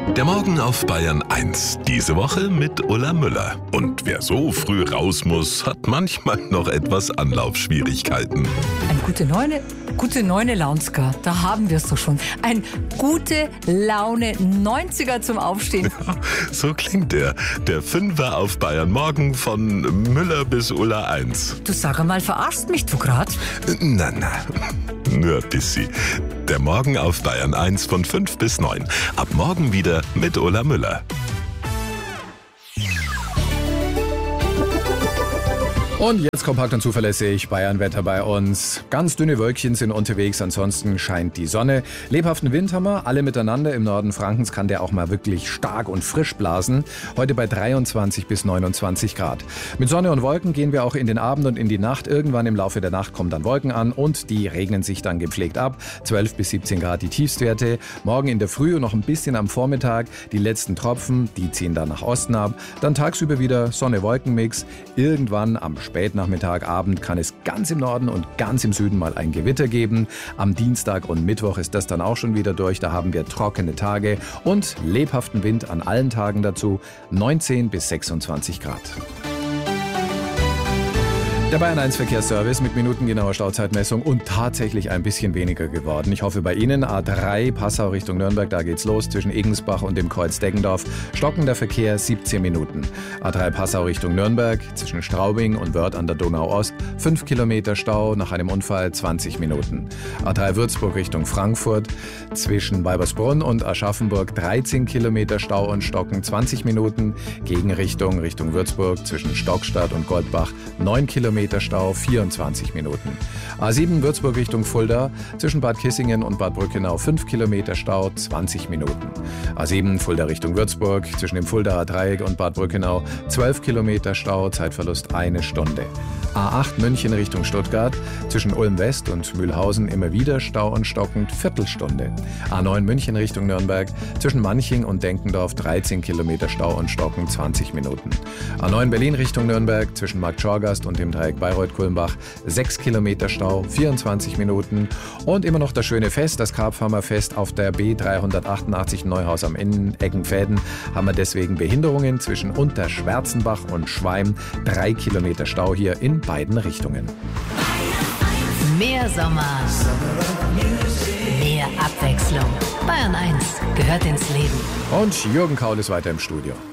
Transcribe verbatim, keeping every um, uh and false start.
Der Morgen auf Bayern eins. Diese Woche mit Ulla Müller. Und wer so früh raus muss, hat manchmal noch etwas Anlaufschwierigkeiten. Ein gute Neune, gute Neune Launska, da haben wir es doch schon. Ein gute Laune neunziger zum Aufstehen. So klingt der. Der Fünfer auf Bayern Morgen von Müller bis Ulla eins. Du sag einmal, verarschst mich du grad? Na, na, nur ein bisschen. Der Morgen auf Bayern eins von fünf bis neun. Ab morgen wieder mit Ulla Müller. Und jetzt kompakt und zuverlässig Bayernwetter bei uns. Ganz dünne Wölkchen sind unterwegs, ansonsten scheint die Sonne. Lebhaften Wind haben wir, alle miteinander. Im Norden Frankens kann der auch mal wirklich stark und frisch blasen. Heute bei dreiundzwanzig bis neunundzwanzig Grad. Mit Sonne und Wolken gehen wir auch in den Abend und in die Nacht. Irgendwann im Laufe der Nacht kommen dann Wolken an und die regnen sich dann gepflegt ab. zwölf bis siebzehn Grad die Tiefstwerte. Morgen in der Früh und noch ein bisschen am Vormittag. Die letzten Tropfen, die ziehen dann nach Osten ab. Dann tagsüber wieder Sonne-Wolken-Mix. Irgendwann am Spätnachmittag, Abend kann es ganz im Norden und ganz im Süden mal ein Gewitter geben. Am Dienstag und Mittwoch ist das dann auch schon wieder durch. Da haben wir trockene Tage und lebhaften Wind an allen Tagen dazu. neunzehn bis sechsundzwanzig Grad. Der Bayern eins Verkehrsservice mit minutengenauer Stauzeitmessung und tatsächlich ein bisschen weniger geworden. Ich hoffe bei Ihnen. A drei Passau Richtung Nürnberg, da geht's los zwischen Egensbach und dem Kreuz Deggendorf. Stockender Verkehr siebzehn Minuten. A drei Passau Richtung Nürnberg zwischen Straubing und Wörth an der Donau Ost fünf Kilometer Stau, nach einem Unfall zwanzig Minuten. A drei Würzburg Richtung Frankfurt zwischen Weibersbrunn und Aschaffenburg dreizehn Kilometer Stau und Stocken zwanzig Minuten. Gegenrichtung Richtung Würzburg zwischen Stockstadt und Goldbach neun Kilometer Stau, vierundzwanzig Minuten. A sieben Würzburg Richtung Fulda zwischen Bad Kissingen und Bad Brückenau fünf Kilometer Stau, zwanzig Minuten. A sieben Fulda Richtung Würzburg zwischen dem Fuldaer Dreieck und Bad Brückenau zwölf Kilometer Stau, Zeitverlust eine Stunde. A acht München Richtung Stuttgart zwischen Ulm West und Mühlhausen immer wieder Stau und stockend Viertelstunde. A neun München Richtung Nürnberg zwischen Manching und Denkendorf dreizehn Kilometer Stau und stockend zwanzig Minuten. A neun Berlin Richtung Nürnberg zwischen Markt Schorgast und dem Dreieck Bayreuth-Kulmbach sechs Kilometer Stau, vierundzwanzig Minuten. Und immer noch das schöne Fest, das Karpfarmerfest auf der B dreihundertachtundachtzig Neuhaus am Inn, Eckenfäden, haben wir deswegen Behinderungen zwischen Unterschwärzenbach und Schweim. Drei Kilometer Stau hier in beiden Richtungen. Mehr Sommer, mehr Abwechslung. Bayern eins gehört ins Leben. Und Jürgen Kaul ist weiter im Studio.